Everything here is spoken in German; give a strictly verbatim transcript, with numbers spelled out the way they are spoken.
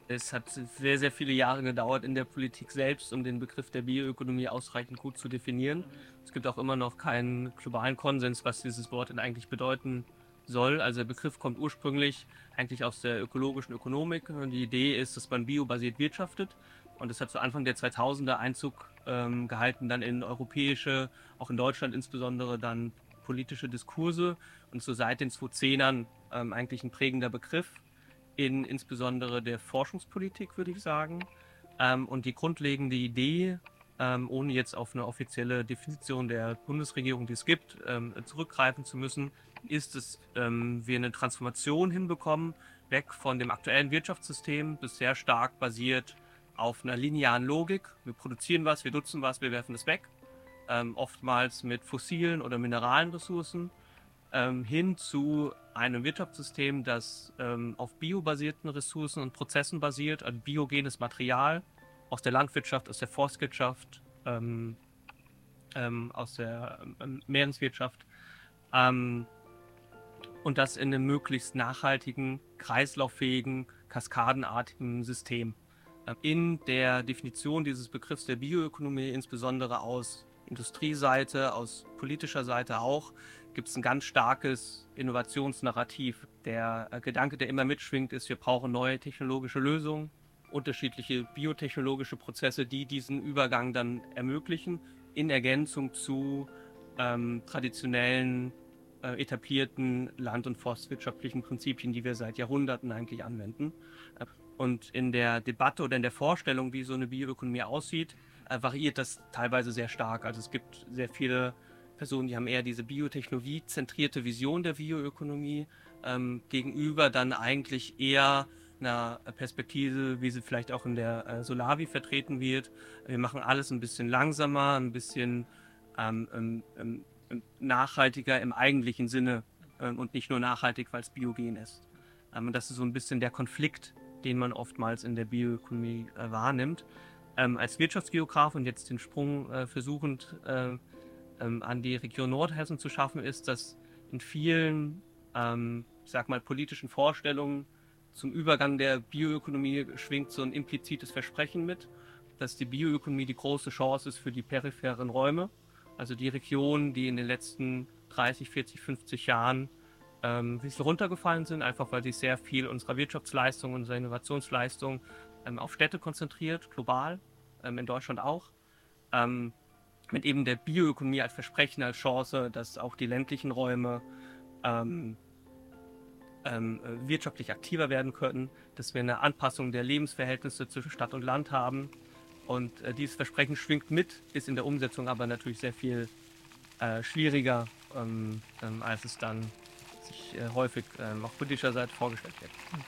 Es hat sehr, sehr viele Jahre gedauert in der Politik selbst, um den Begriff der Bioökonomie ausreichend gut zu definieren. Es gibt auch immer noch keinen globalen Konsens, was dieses Wort denn eigentlich bedeuten soll. Also der Begriff kommt ursprünglich eigentlich aus der ökologischen Ökonomik. Und die Idee ist, dass man biobasiert wirtschaftet. Und das hat zu Anfang der zweitausender Einzug ähm, gehalten, dann in europäische, auch in Deutschland insbesondere, dann politische Diskurse. Und so seit den zweitausendzehnern ähm, eigentlich ein prägender Begriff in insbesondere der Forschungspolitik, würde ich sagen. Ähm, und die grundlegende Idee, ähm, ohne jetzt auf eine offizielle Definition der Bundesregierung, die es gibt, ähm, zurückgreifen zu müssen, ist, dass ähm, wir eine Transformation hinbekommen, weg von dem aktuellen Wirtschaftssystem, das sehr stark basiert auf einer linearen Logik. Wir produzieren was, wir nutzen was, wir werfen es weg. Ähm, oftmals mit fossilen oder mineralen Ressourcen ähm, hin zu einem Wirtschaftssystem, das ähm, auf biobasierten Ressourcen und Prozessen basiert, also biogenes Material aus der Landwirtschaft, aus der Forstwirtschaft, ähm, ähm, aus der ähm, Meereswirtschaft, ähm, und das in einem möglichst nachhaltigen, kreislauffähigen, kaskadenartigen System. Ähm, In der Definition dieses Begriffs der Bioökonomie, insbesondere aus Industrieseite, aus politischer Seite auch, gibt es ein ganz starkes Innovationsnarrativ. Der äh, Gedanke, der immer mitschwingt, ist, wir brauchen neue technologische Lösungen, unterschiedliche biotechnologische Prozesse, die diesen Übergang dann ermöglichen, in Ergänzung zu ähm, traditionellen, äh, etablierten land- und forstwirtschaftlichen Prinzipien, die wir seit Jahrhunderten eigentlich anwenden. Und in der Debatte oder in der Vorstellung, wie so eine Bioökonomie aussieht, äh, variiert das teilweise sehr stark. Also es gibt sehr viele Personen, die haben eher diese biotechnologiezentrierte Vision der Bioökonomie ähm, gegenüber dann eigentlich eher einer Perspektive, wie sie vielleicht auch in der äh, Solavi vertreten wird. Wir machen alles ein bisschen langsamer, ein bisschen ähm, ähm, ähm, nachhaltiger im eigentlichen Sinne ähm, und nicht nur nachhaltig, weil es biogen ist. Ähm, das ist so ein bisschen der Konflikt, den man oftmals in der Bioökonomie äh, wahrnimmt. Ähm, als Wirtschaftsgeograf und jetzt den Sprung äh, versuchend äh, ähm, an die Region Nordhessen zu schaffen, ist, dass in vielen, ähm, ich sag mal, politischen Vorstellungen zum Übergang der Bioökonomie schwingt so ein implizites Versprechen mit, dass die Bioökonomie die große Chance ist für die peripheren Räume, also die Regionen, die in den letzten dreißig, vierzig, fünfzig Jahren ähm, ein bisschen runtergefallen sind, einfach weil sich sehr viel unserer Wirtschaftsleistung, unserer Innovationsleistung ähm, auf Städte konzentriert, global, ähm, in Deutschland auch. Ähm, mit eben der Bioökonomie als Versprechen, als Chance, dass auch die ländlichen Räume ähm, ähm, äh, wirtschaftlich aktiver werden können, dass wir eine Anpassung der Lebensverhältnisse zwischen Stadt und Land haben. Und äh, dieses Versprechen schwingt mit, ist in der Umsetzung aber natürlich sehr viel äh, schwieriger, ähm, ähm, als es dann sich äh, häufig ähm, auf politischer Seite vorgestellt wird.